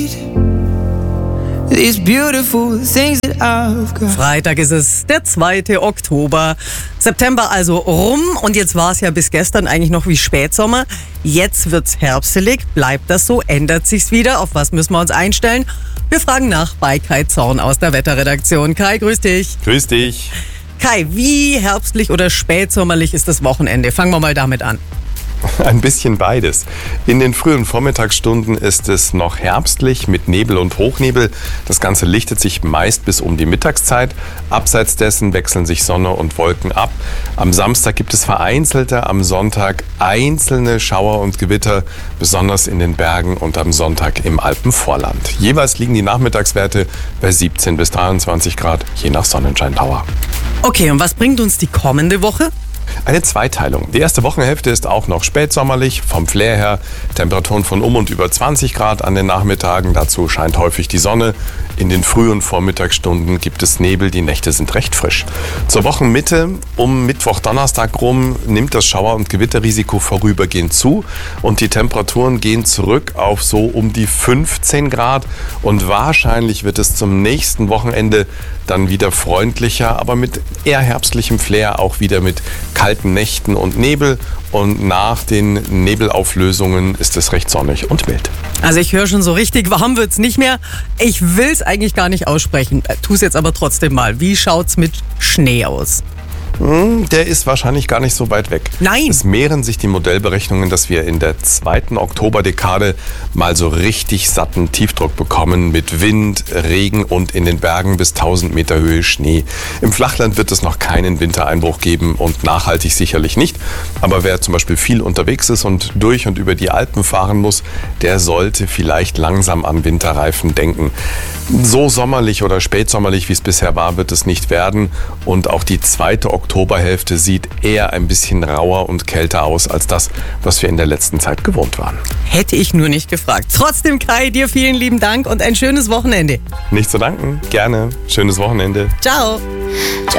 need these beautiful things that I've got. Freitag ist es, der 2. Oktober. September also rum und jetzt war es ja bis gestern eigentlich noch wie Spätsommer. Jetzt wird's herbstelig. Bleibt das so? Ändert sich's wieder? Auf was müssen wir uns einstellen? Wir fragen nach bei Kai Zorn aus der Wetterredaktion. Kai, grüß dich. Grüß dich. Kai, wie herbstlich oder spätsommerlich ist das Wochenende? Fangen wir mal damit an. Ein bisschen beides. In den frühen Vormittagsstunden ist es noch herbstlich mit Nebel und Hochnebel. Das Ganze lichtet sich meist bis um die Mittagszeit. Abseits dessen wechseln sich Sonne und Wolken ab. Am Samstag gibt es vereinzelte, am Sonntag einzelne Schauer und Gewitter, besonders in den Bergen und am Sonntag im Alpenvorland. Jeweils liegen die Nachmittagswerte bei 17 bis 23 Grad, je nach Sonnenscheindauer. Okay, und was bringt uns die kommende Woche? Eine Zweiteilung. Die erste Wochenhälfte ist auch noch spätsommerlich, vom Flair her Temperaturen von um und über 20 Grad an den Nachmittagen. Dazu scheint häufig die Sonne. In den frühen Vormittagsstunden gibt es Nebel, die Nächte sind recht frisch. Zur Wochenmitte, um Mittwoch, Donnerstag rum, nimmt das Schauer- und Gewitterrisiko vorübergehend zu und die Temperaturen gehen zurück auf so um die 15 Grad und wahrscheinlich wird es zum nächsten Wochenende dann wieder freundlicher, aber mit eher herbstlichem Flair, auch wieder mit kalten Nächten und Nebel. Und nach den Nebelauflösungen ist es recht sonnig und mild. Also ich höre schon so richtig, warm wird's nicht mehr. Ich will es eigentlich gar nicht aussprechen, tu es jetzt aber trotzdem mal. Wie schaut's mit Schnee aus? Der ist wahrscheinlich gar nicht so weit weg. Nein. Es mehren sich die Modellberechnungen, dass wir in der 2. Oktoberdekade mal so richtig satten Tiefdruck bekommen mit Wind, Regen und in den Bergen bis 1000 Meter Höhe Schnee. Im Flachland wird es noch keinen Wintereinbruch geben und nachhaltig sicherlich nicht. Aber wer zum Beispiel viel unterwegs ist und durch und über die Alpen fahren muss, der sollte vielleicht langsam an Winterreifen denken. So sommerlich oder spätsommerlich, wie es bisher war, wird es nicht werden. Und auch die 2. Oktoberhälfte sieht eher ein bisschen rauer und kälter aus als das, was wir in der letzten Zeit gewohnt waren. Hätte ich nur nicht gefragt. Trotzdem, Kai, dir vielen lieben Dank und ein schönes Wochenende. Nicht zu danken. Gerne. Schönes Wochenende. Ciao.